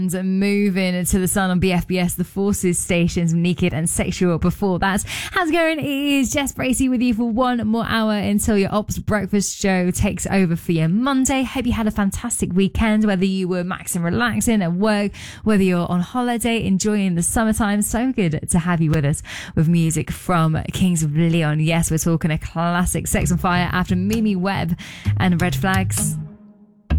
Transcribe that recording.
Moving to the sun on BFBS, the Forces stations, Naked and Sexual before that. How's it going? It is Jess Bracey with you for one more hour until your Ops Breakfast show takes over for your Monday. Hope you had a fantastic weekend, whether you were maxing relaxing at work, whether you're on holiday enjoying the summertime. So good to have you with us with music from Kings of Leon. Yes, we're talking a classic, Sex on Fire after Mimi Webb and Red Flags.